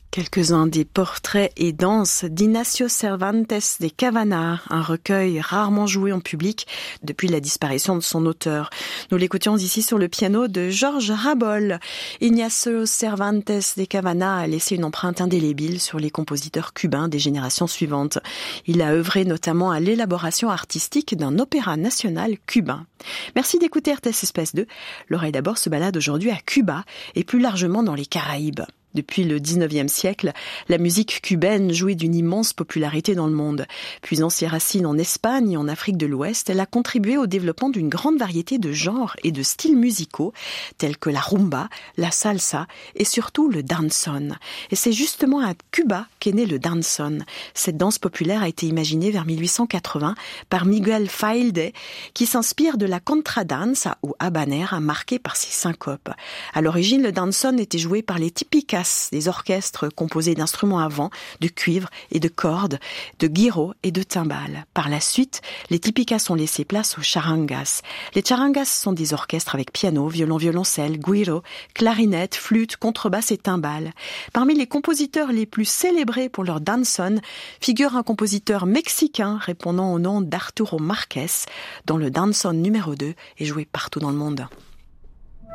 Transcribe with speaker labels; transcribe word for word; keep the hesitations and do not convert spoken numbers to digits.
Speaker 1: Quelques-uns des portraits et danses d'Ignacio Cervantes de Cavana, un recueil rarement joué en public depuis la disparition de son auteur. Nous l'écoutions ici sur le piano de Georges Rabol. Ignacio Cervantes de Cavana a laissé une empreinte indélébile sur les compositeurs cubains des générations suivantes. Il a œuvré notamment à l'élaboration artistique d'un opéra national cubain. Merci d'écouter R T S Espace deux. L'oreille d'abord se balade aujourd'hui à Cuba et plus largement dans les Caraïbes. Depuis le dix-neuvième siècle, la musique cubaine jouit d'une immense popularité dans le monde. Puisant ses racines en Espagne et en Afrique de l'Ouest, elle a contribué au développement d'une grande variété de genres et de styles musicaux, tels que la rumba, la salsa et surtout le danzón. Et c'est justement à Cuba qu'est né le danzón. Cette danse populaire a été imaginée vers mille huit cent quatre-vingts par Miguel Failde, qui s'inspire de la contradanza ou habanera marquée par ses syncopes. À l'origine, le danzón était joué par les tipicas, des orchestres composés d'instruments à vent, de cuivre et de cordes, de guiro et de timbales. Par la suite, les tipicas ont laissé place aux charangas. Les charangas sont des orchestres avec piano, violon, violoncelle, guiro, clarinette, flûte, contrebasse et timbales. Parmi les compositeurs les plus célébrés pour leur danzón figure un compositeur mexicain répondant au nom d'Arturo Márquez, dont le danzón numéro deux est joué partout dans le monde.